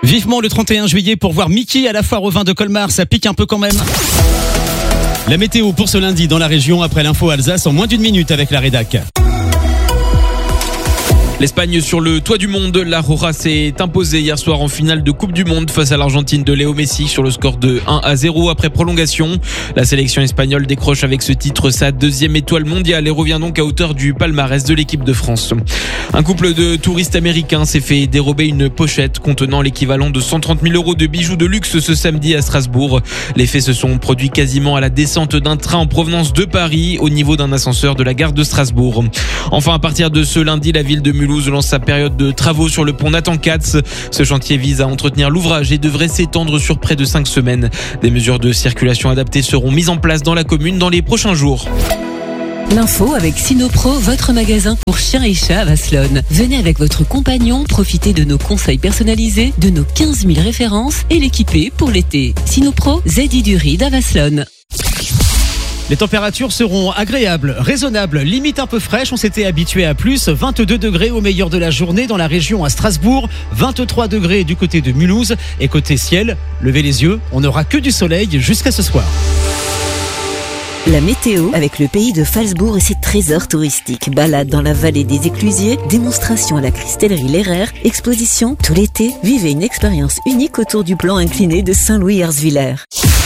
Vivement le 31 juillet pour voir Mickey à la foire au vin de Colmar, ça pique un peu quand même. La météo pour ce lundi dans la région après l'info Alsace en moins d'une minute avec la rédac. L'Espagne sur le toit du monde, la Roja s'est imposée hier soir en finale de Coupe du Monde face à l'Argentine de Léo Messi sur le score de 1-0 après prolongation. La sélection espagnole décroche avec ce titre sa deuxième étoile mondiale et revient donc à hauteur du palmarès de l'équipe de France. Un couple de touristes américains s'est fait dérober une pochette contenant l'équivalent de 130 000 € de bijoux de luxe ce samedi à Strasbourg. Les faits se sont produits quasiment à la descente d'un train en provenance de Paris au niveau d'un ascenseur de la gare de Strasbourg. Enfin, à partir de ce lundi, la ville de Mulhouse lance sa période de travaux sur le pont Nathan-Katz. Ce chantier vise à entretenir l'ouvrage et devrait s'étendre sur près de 5 semaines. Des mesures de circulation adaptées seront mises en place dans la commune dans les prochains jours. L'info avec Sinopro, votre magasin pour chiens et chats à Vasselonne. Venez avec votre compagnon, profitez de nos conseils personnalisés, de nos 15 000 références et l'équiper pour l'été. Sinopro, ZI du Ride à Vasselonne. Les températures seront agréables, raisonnables, limite un peu fraîches. On s'était habitué à plus. 22 degrés au meilleur de la journée dans la région à Strasbourg. 23 degrés du côté de Mulhouse. Et côté ciel, levez les yeux, on n'aura que du soleil jusqu'à ce soir. La météo avec le pays de Phalsbourg et ses trésors touristiques. Balade dans la vallée des Éclusiers, démonstration à la cristallerie L'Herrère, exposition tout l'été. Vivez une expérience unique autour du plan incliné de Saint-Louis-Herzviller.